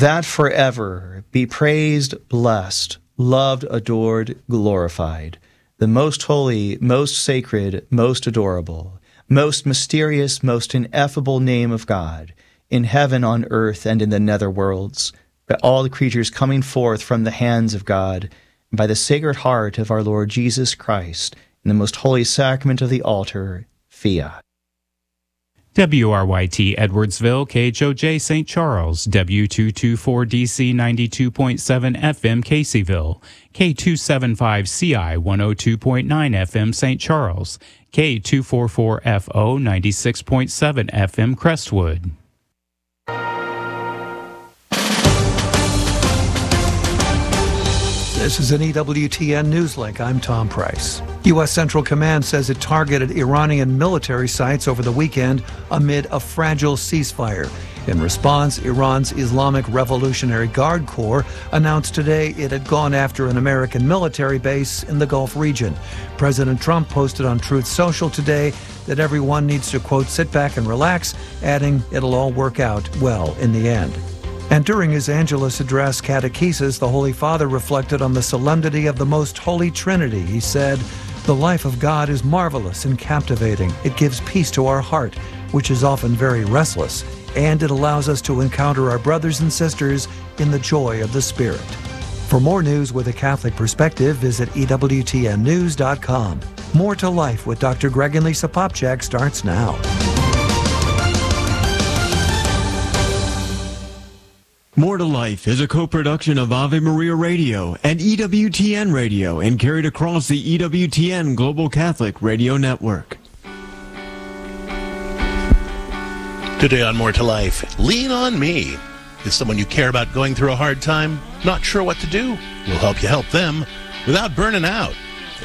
that forever be praised, blessed, loved, adored, glorified, the most holy, most sacred, most adorable, most mysterious, most ineffable name of God, in heaven, on earth, and in the nether worlds, by all the creatures coming forth from the hands of God, and by the Sacred Heart of our Lord Jesus Christ, in the most holy sacrament of the altar, fiat. WRYT Edwardsville, KHOJ St. Charles, W224DC 92.7 FM Caseyville, K275CI 102.9 FM St. Charles, K244FO 96.7 FM Crestwood. This is an EWTN Newslink. I'm Tom Price. U.S. Central Command says it targeted Iranian military sites over the weekend amid a fragile ceasefire. In response, Iran's Islamic Revolutionary Guard Corps announced today it had gone after an American military base in the Gulf region. President Trump posted on Truth Social today that everyone needs to, quote, sit back and relax, adding it'll all work out well in the end. And during his Angelus address, Catechesis, the Holy Father reflected on the solemnity of the Most Holy Trinity. He said, "The life of God is marvelous and captivating. It gives peace to our heart, which is often very restless, and it allows us to encounter our brothers and sisters in the joy of the Spirit." For more news with a Catholic perspective, visit EWTNnews.com. More to Life with Dr. Greg and Lisa Popcak starts now. More to Life is a co-production of Ave Maria Radio and EWTN Radio and carried across the EWTN Global Catholic Radio Network. Today on More to Life, Lean on Me. Is someone you care about going through a hard time? Not sure what to do? We'll help you help them without burning out.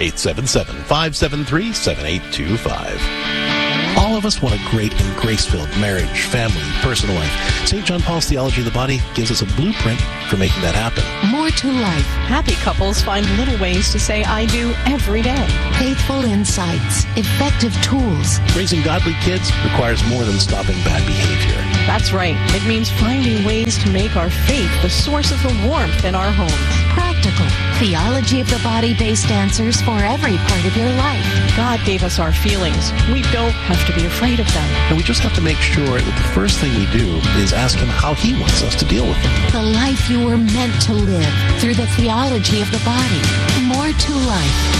877-573-7825. All of us want a great and grace-filled marriage, family, personal life. St. John Paul's Theology of the Body gives us a blueprint for making that happen. More to Life. Happy couples find little ways to say I do every day. Faithful insights. Effective tools. Raising godly kids requires more than stopping bad behavior. That's right. It means finding ways to make our faith the source of the warmth in our homes. Practical. Theology of the Body-based answers for every part of your life. God gave us our feelings. We don't have to be afraid of them. And we just have to make sure that the first thing we do is ask Him how He wants us to deal with them. The life you were meant to live through the theology of the body. More to Life.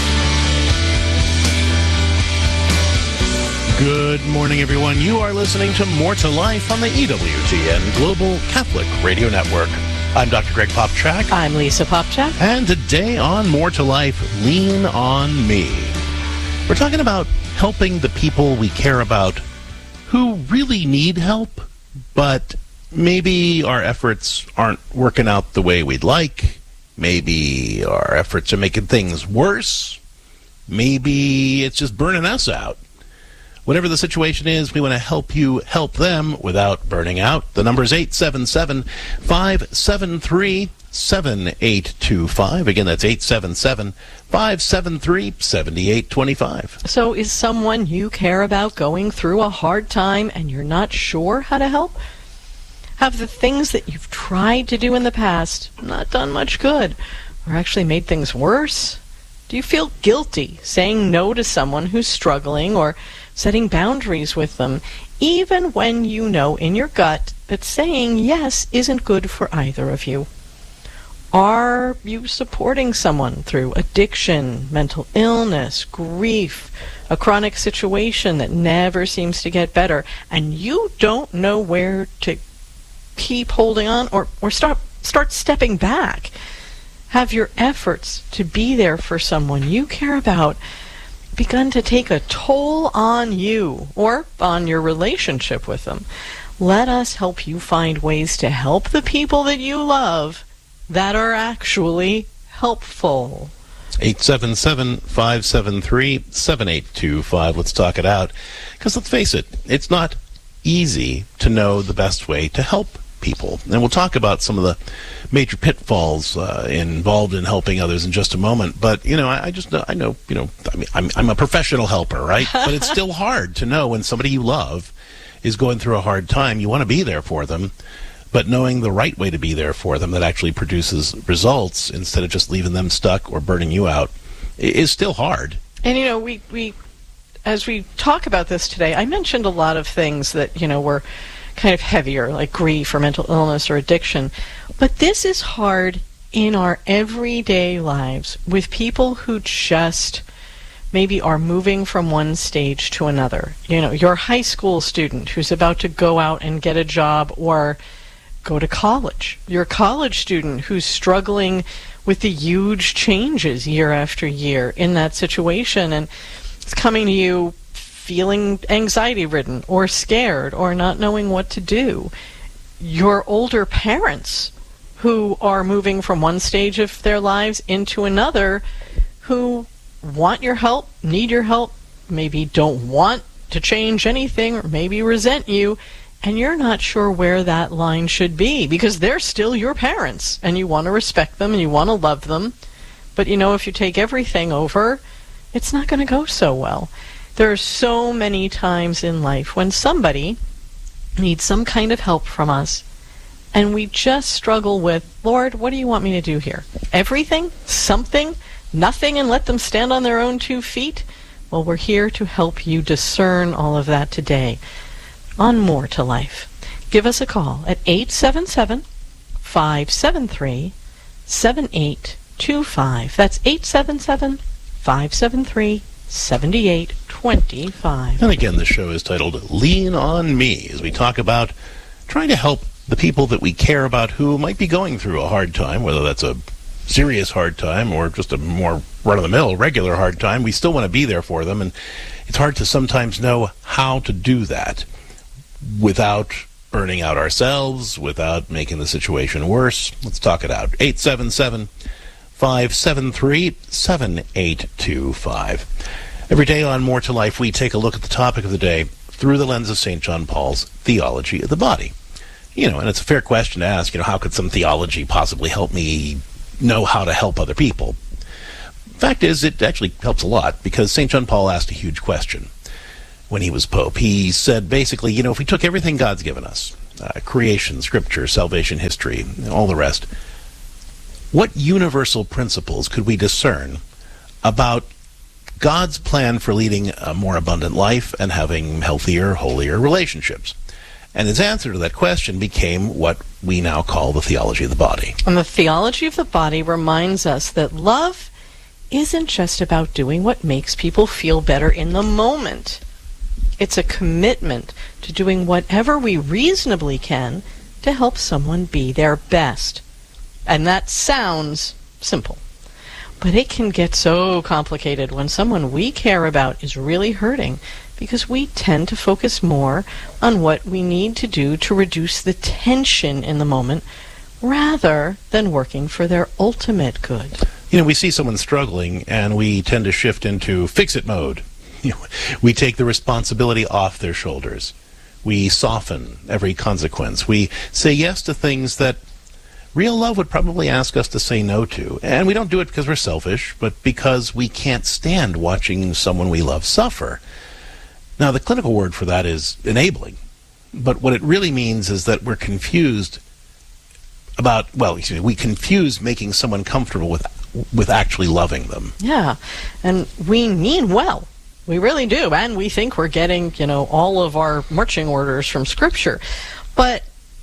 Good morning, everyone. You are listening to More to Life on the EWTN Global Catholic Radio Network. I'm Dr. Greg Popcak. I'm Lisa Popcak. And today on More to Life, Lean on Me. We're talking about helping the people we care about who really need help, but maybe our efforts aren't working out the way we'd like. Maybe our efforts are making things worse. Maybe it's just burning us out. Whatever the situation is, we want to help you help them without burning out. The number is 877-573-7825. Again, that's 877-573-7825. So is someone you care about going through a hard time and you're not sure how to help? Have the things that you've tried to do in the past not done much good or actually made things worse? Do you feel guilty saying no to someone who's struggling or setting boundaries with them, even when you know in your gut that saying yes isn't good for either of you? Are you supporting someone through addiction, mental illness, grief, a chronic situation that never seems to get better, and you don't know where to keep holding on or start stepping back? Have your efforts to be there for someone you care about begun to take a toll on you or on your relationship with them? Let us help you find ways to help the people that you love that are actually helpful. 877-573-7825. Let's talk it out. Because let's face it, it's not easy to know the best way to help people. And we'll talk about some of the major pitfalls involved in helping others in just a moment. But, you know, I know, you know, I mean, I'm a professional helper, right? But it's still hard to know when somebody you love is going through a hard time. You want to be there for them. but knowing the right way to be there for them that actually produces results instead of just leaving them stuck or burning you out is still hard. And, we as we talk about this today, I mentioned a lot of things that, were kind of heavier, like grief or mental illness or addiction. But this is hard in our everyday lives with people who just maybe are moving from one stage to another. Your high school student who's about to go out and get a job or go to college. Your college student who's struggling with the huge changes year after year in that situation, and it's coming to you feeling anxiety-ridden or scared or not knowing what to do. Your older parents who are moving from one stage of their lives into another, who want your help, need your help, maybe don't want to change anything, or maybe resent you, and you're not sure where that line should be because they're still your parents and you want to respect them and you want to love them. But if you take everything over, it's not going to go so well. There are so many times in life when somebody needs some kind of help from us and we just struggle with, Lord, what do you want me to do here? Everything? Something? Nothing, and let them stand on their own 2 feet? Well, we're here to help you discern all of that today on More to Life. Give us a call at 877-573-7825. That's 877-573-7825. And again, the show is titled Lean on Me, as we talk about trying to help the people that we care about who might be going through a hard time, whether that's a serious hard time or just a more run-of-the-mill, regular hard time. We still want to be there for them, and it's hard to sometimes know how to do that without burning out ourselves, without making the situation worse. Let's talk it out. 877-573-7825. Every day on More to Life, we take a look at the topic of the day through the lens of St. John Paul's theology of the body. And it's a fair question to ask, how could some theology possibly help me know how to help other people? Fact is, it actually helps a lot, because St. John Paul asked a huge question when he was Pope. He said, basically, if we took everything God's given us, creation, scripture, salvation, history, all the rest, what universal principles could we discern about God's plan for leading a more abundant life and having healthier, holier relationships? And his answer to that question became what we now call the theology of the body. And the theology of the body reminds us that love isn't just about doing what makes people feel better in the moment. It's a commitment to doing whatever we reasonably can to help someone be their best. And that sounds simple, but it can get so complicated when someone we care about is really hurting, because we tend to focus more on what we need to do to reduce the tension in the moment rather than working for their ultimate good. We see someone struggling and we tend to shift into fix-it mode. We take the responsibility off their shoulders. We soften every consequence. We say yes to things that real love would probably ask us to say no to. And we don't do it because we're selfish, but because we can't stand watching someone we love suffer. Now, the clinical word for that is enabling. But what it really means is that we're confused about, we confuse making someone comfortable with actually loving them. Yeah, and we mean well. We really do, and we think we're getting, all of our marching orders from Scripture. But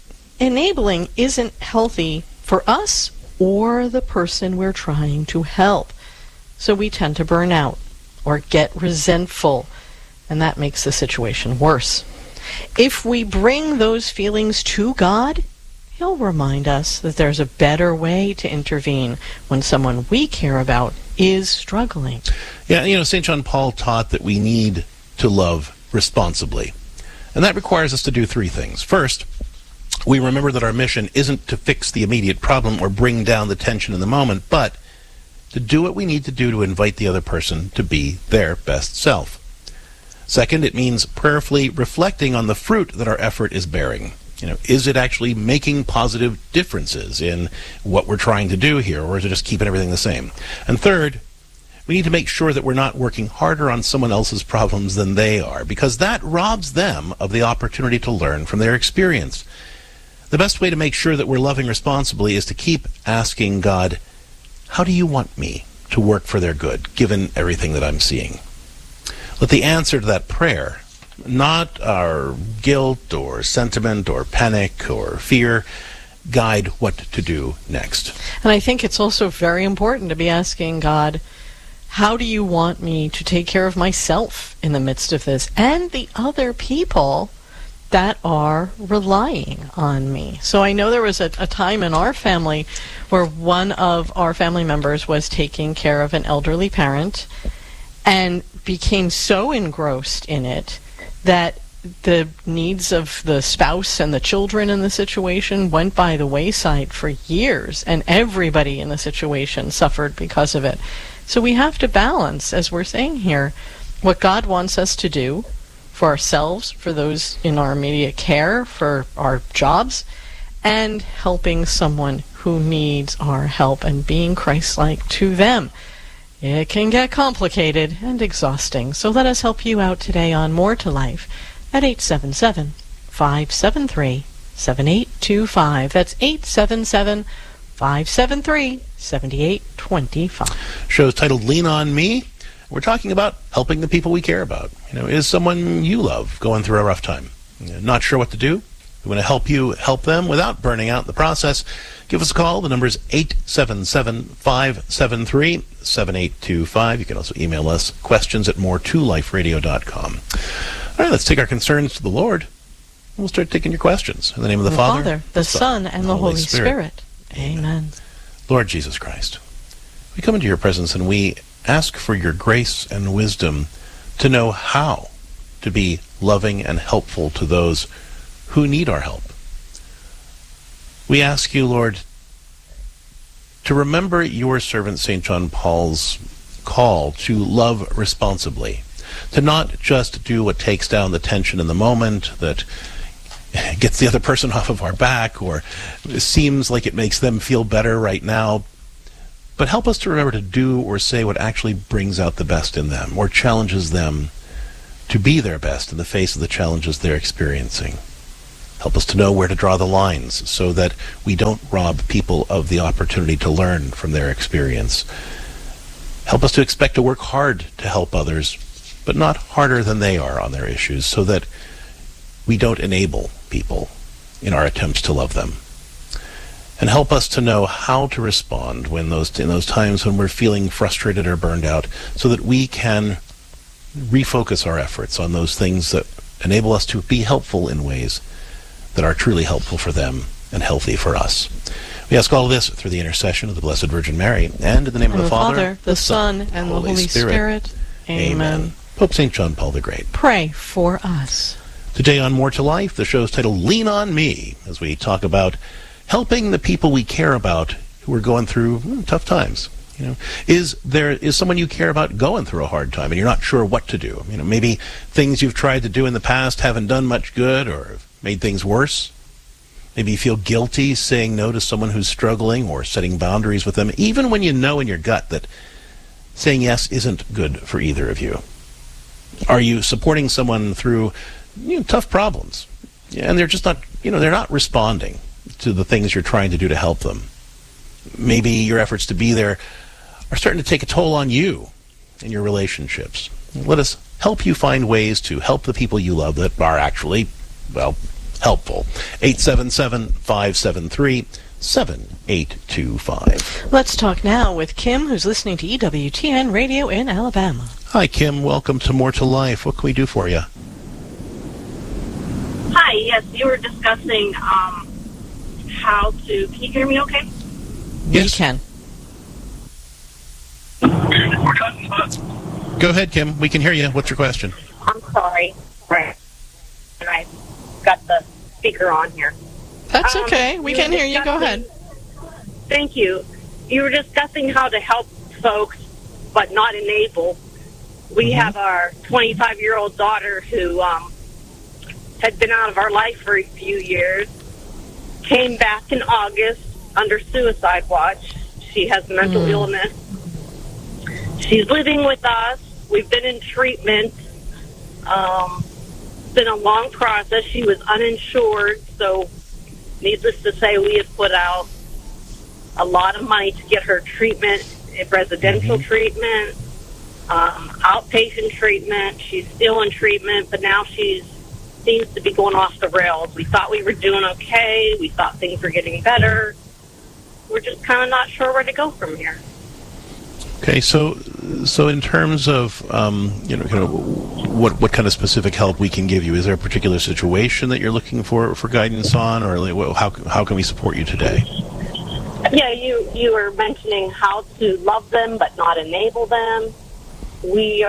enabling isn't healthy for us or the person we're trying to help. So we tend to burn out or get resentful, and that makes the situation worse. If we bring those feelings to God, He'll remind us that there's a better way to intervene when someone we care about is struggling. Yeah, St. John Paul taught that we need to love responsibly. And that requires us to do 3 things. First, we remember that our mission isn't to fix the immediate problem or bring down the tension in the moment, but to do what we need to do to invite the other person to be their best self. Second, it means prayerfully reflecting on the fruit that our effort is bearing. Is it actually making positive differences in what we're trying to do here, or is it just keeping everything the same? And third, we need to make sure that we're not working harder on someone else's problems than they are, because that robs them of the opportunity to learn from their experience. the best way to make sure that we're loving responsibly is to keep asking God, how do you want me to work for their good, given everything that I'm seeing? Let the answer to that prayer, not our guilt or sentiment or panic or fear, guide what to do next. And I think it's also very important to be asking God, how do you want me to take care of myself in the midst of this and the other people that are relying on me? So I know there was a time in our family where one of our family members was taking care of an elderly parent and became so engrossed in it that the needs of the spouse and the children in the situation went by the wayside for years, and everybody in the situation suffered because of it. So we have to balance, as we're saying here, what God wants us to do for ourselves, for those in our immediate care, for our jobs, and helping someone who needs our help and being Christ-like to them. It can get complicated and exhausting, so let us help you out today on More to Life at 877-573-7825. That's 877-573-7825. Show's titled Lean on Me. We're talking about helping the people we care about. Is someone you love going through a rough time? Not sure what to do? We want to help you help them without burning out in the process. Give us a call. The number is 877-573-7825. You can also email us questions at moretoliferadio.com. All right, let's take our concerns to the Lord. We'll start taking your questions. In the name of the Father, the Son, and the Holy Spirit. Amen. Lord Jesus Christ, we come into your presence and we ask for your grace and wisdom to know how to be loving and helpful to those who need our help. We ask you, Lord, to remember your servant St. John Paul's call to love responsibly, to not just do what takes down the tension in the moment, that gets the other person off of our back, or seems like it makes them feel better right now, but help us to remember to do or say what actually brings out the best in them, or challenges them to be their best in the face of the challenges they're experiencing. Help us to know where to draw the lines so that we don't rob people of the opportunity to learn from their experience. Help us to expect to work hard to help others, but not harder than they are on their issues, so that we don't enable people in our attempts to love them. And help us to know how to respond in those times when we're feeling frustrated or burned out, so that we can refocus our efforts on those things that enable us to be helpful in ways that are truly helpful for them and healthy for us. We ask all of this through the intercession of the Blessed Virgin Mary, and in the name of the Father, the Son, and the Holy Spirit. Amen. Pope St. John Paul the Great, pray for us. Today on More to Life, the show's titled Lean on Me, as we talk about helping the people we care about who are going through tough times. Is someone you care about going through a hard time and you're not sure what to do? Maybe things you've tried to do in the past haven't done much good or have made things worse. Maybe you feel guilty saying no to someone who's struggling or setting boundaries with them, even when you know in your gut that saying yes isn't good for either of you. Are you supporting someone through tough problems, and they're just not, they're not responding to the things you're trying to do to help them? Maybe your efforts to be there are starting to take a toll on you and your relationships. Let us help you find ways to help the people you love that are actually, helpful. 877-573-7825. Let's talk now with Kim, who's listening to EWTN Radio in Alabama. Hi, Kim. Welcome to More to Life. What can we do for you? Hi. Yes, you were discussing how to... Can you hear me okay? Yes. We can. Go ahead, Kim. We can hear you. What's your question? I'm sorry. Right. And I got the speaker on here. That's okay. We can hear you. Go ahead. Thank you. You were discussing how to help folks, but not enable. We have our 25-year-old daughter who had been out of our life for a few years, came back in August under suicide watch. She has mental illness. She's living with us. We've been in treatment. It's been a long process. She was uninsured, so needless to say, we have put out a lot of money to get her treatment, residential treatment, outpatient treatment. She's still in treatment, but now she seems to be going off the rails. We thought we were doing okay. We thought things were getting better. We're just kind of not sure where to go from here. Okay, so in terms of what kind of specific help we can give you, is there a particular situation that you're looking for guidance on, or how can we support you today? Yeah, you were mentioning how to love them but not enable them. We've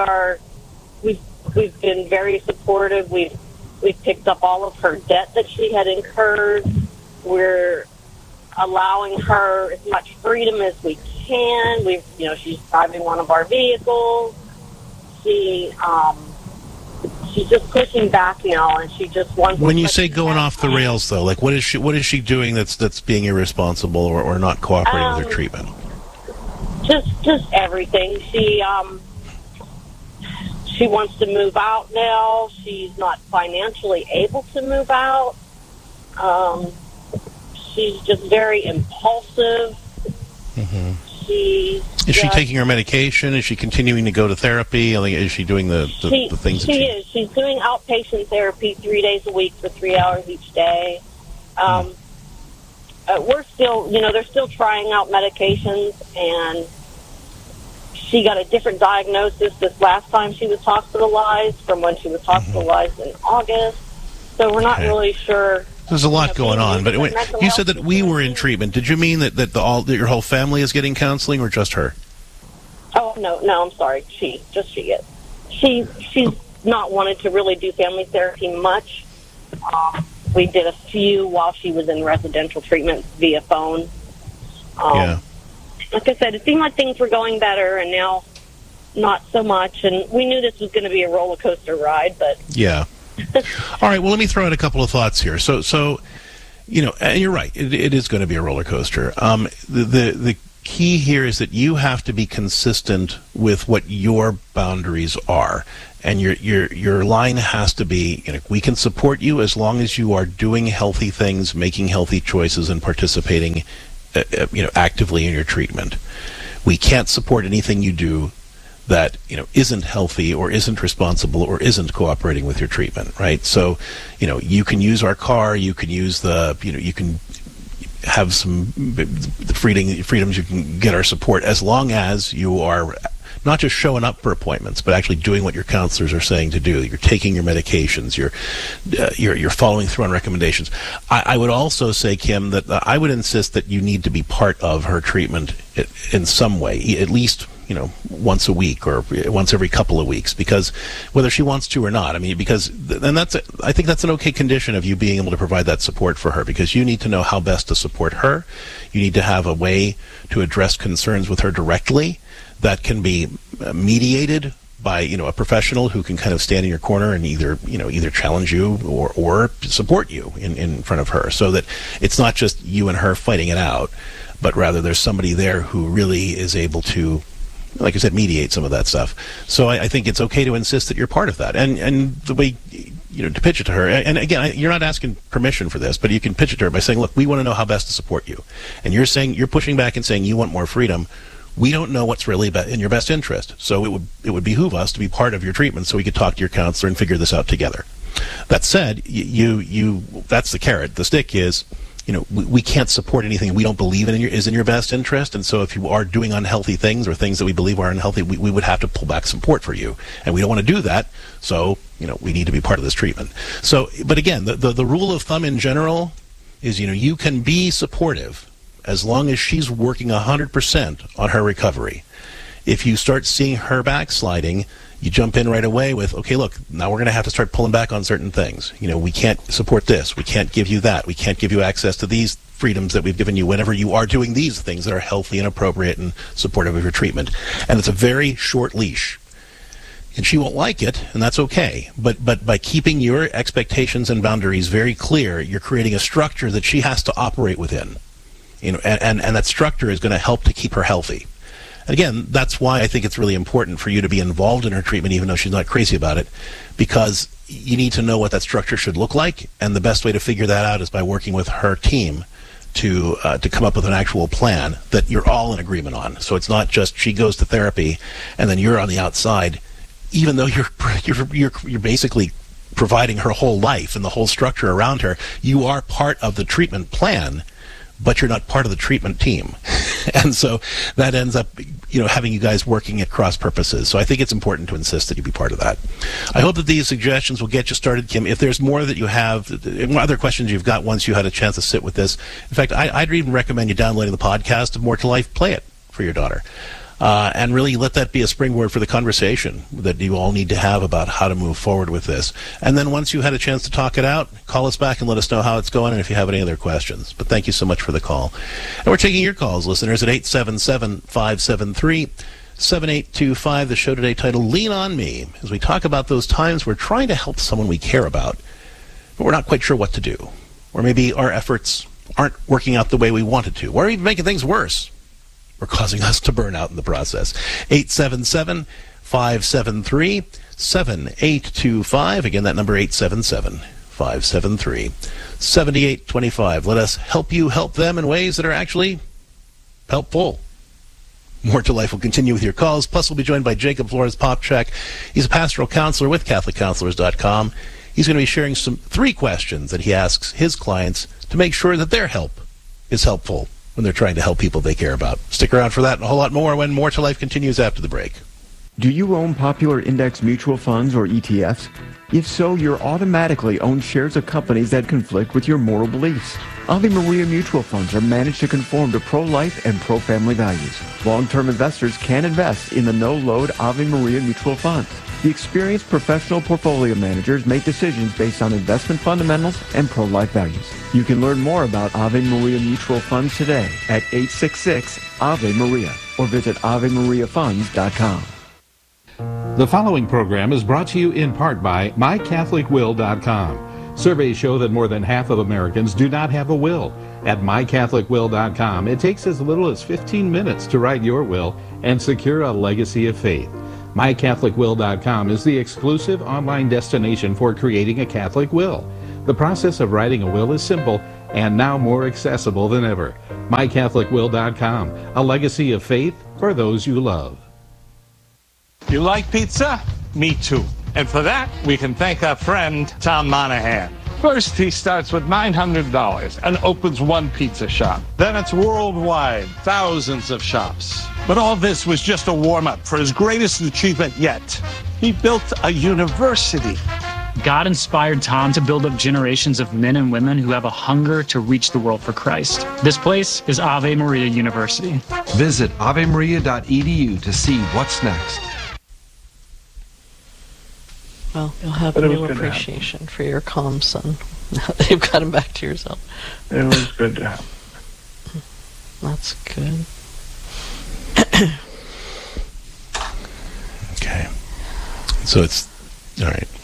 been very supportive. We've picked up all of her debt that she had incurred. We're allowing her as much freedom as we can. She's driving one of our vehicles. She's just pushing back now, and she just wants. When you say going off the rails, though, like what is she doing that's being irresponsible or not cooperating with her treatment? Just everything. She wants to move out now. She's not financially able to move out. She's just very impulsive. Mm-hmm. Is she taking her medication? Is she continuing to go to therapy? Is she doing the things? She is. She's doing outpatient therapy 3 days a week for 3 hours each day. We're still, they're still trying out medications, and she got a different diagnosis this last time she was hospitalized from when she was hospitalized in August. So we're not really sure. There's a lot going on, but you said that we were in treatment. Did you mean that your whole family is getting counseling, or just her? Oh no, I'm sorry. She is. She's not wanted to really do family therapy much. We did a few while she was in residential treatment via phone. Like I said, it seemed like things were going better, and now not so much. And we knew this was going to be a roller coaster ride, but yeah. All right, well, let me throw out a couple of thoughts here. So and you're right, it is going to be a roller coaster. The key here is that you have to be consistent with what your boundaries are, and your line has to be, we can support you as long as you are doing healthy things, making healthy choices, and participating actively in your treatment. We can't support anything you do that isn't healthy or isn't responsible or isn't cooperating with your treatment, right? So, you can use our car, you can use you can have some freedoms, you can get our support as long as you are not just showing up for appointments, but actually doing what your counselors are saying to do. You're taking your medications, you're following through on recommendations. I would also say, Kim, that I would insist that you need to be part of her treatment in some way, at least once a week or once every couple of weeks, because whether she wants to or not, I think that's an okay condition of you being able to provide that support for her, because you need to know how best to support her. You need to have a way to address concerns with her directly that can be mediated by a professional who can kind of stand in your corner and either challenge you or support you in front of her, so that it's not just you and her fighting it out, but rather there's somebody there who really is able to, like I said, mediate some of that stuff. So I think it's okay to insist that you're part of that, and the way to pitch it to her. And again, you're not asking permission for this, but you can pitch it to her by saying, "Look, we want to know how best to support you," and you're pushing back and saying you want more freedom. We don't know what's really in your best interest, so it would behoove us to be part of your treatment, so we could talk to your counselor and figure this out together. That said, that's the carrot. The stick is, we can't support anything we don't believe is in your best interest, and so if you are doing unhealthy things or things that we believe are unhealthy, we would have to pull back support for you, and we don't want to do that. So we need to be part of this treatment. So, but again, the rule of thumb in general is you can be supportive as long as she's working 100% on her recovery. If you start seeing her backsliding, you jump in right away with, okay, look, now we're going to have to start pulling back on certain things. We can't support this. We can't give you that. We can't give you access to these freedoms that we've given you whenever you are doing these things that are healthy and appropriate and supportive of your treatment. And it's a very short leash. And she won't like it, and that's okay. But by keeping your expectations and boundaries very clear, you're creating a structure that she has to operate within. And that structure is going to help to keep her healthy. And again, that's why I think it's really important for you to be involved in her treatment, even though she's not crazy about it, because you need to know what that structure should look like, and the best way to figure that out is by working with her team to come up with an actual plan that you're all in agreement on. So it's not just she goes to therapy and then you're on the outside, even though you're basically providing her whole life and the whole structure around her. You are part of the treatment plan, but you're not part of the treatment team. And so that ends up, having you guys working at cross purposes. So I think it's important to insist that you be part of that. I hope that these suggestions will get you started, Kim. If there's more that you have, other questions you've got once you had a chance to sit with this. In fact, I'd even recommend you downloading the podcast of More to Life. Play it for your daughter. And really let that be a springboard for the conversation that you all need to have about how to move forward with this. And then once you had a chance to talk it out, call us back and let us know how it's going and if you have any other questions. But thank you so much for the call. And we're taking your calls, listeners, at 877-573-7825. The show today titled Lean on Me, as we talk about those times we're trying to help someone we care about, but we're not quite sure what to do. Or maybe our efforts aren't working out the way we wanted to, or even making things worse, or causing us to burn out in the process. 877-573-7825. Again, that number 877-573-7825. Let us help you help them in ways that are actually helpful. More to Life will continue with your calls. Plus, we'll be joined by Jacob Flores-Popchak. He's a pastoral counselor with CatholicCounselors.com. He's going to be sharing 3 questions that he asks his clients to make sure that their help is helpful when they're trying to help people they care about. Stick around for that and a whole lot more when More to Life continues after the break. Do you own popular index mutual funds or ETFs? If so, you're automatically own shares of companies that conflict with your moral beliefs. Ave Maria mutual funds are managed to conform to pro-life and pro-family values. Long-term investors can invest in the no-load Ave Maria mutual funds. The experienced professional portfolio managers make decisions based on investment fundamentals and pro-life values. You can learn more about Ave Maria mutual funds today at 866-AVE-MARIA or visit AveMariaFunds.com. The following program is brought to you in part by MyCatholicWill.com. Surveys show that more than half of Americans do not have a will. At MyCatholicWill.com, it takes as little as 15 minutes to write your will and secure a legacy of faith. MyCatholicWill.com is the exclusive online destination for creating a Catholic will. The process of writing a will is simple and now more accessible than ever. MyCatholicWill.com, a legacy of faith for those you love. You like pizza? Me too. And for that, we can thank our friend Tom Monahan. First, he starts with $900 and opens one pizza shop. Then it's worldwide, thousands of shops. But all this was just a warm-up for his greatest achievement yet. He built a university. God inspired Tom to build up generations of men and women who have a hunger to reach the world for Christ. This place is Ave Maria University. Visit avemaria.edu to see what's next. Well, you'll have a new appreciation for your calm son now that you've got him back to yourself. It was good to have. That's good. Okay. So it's, all right.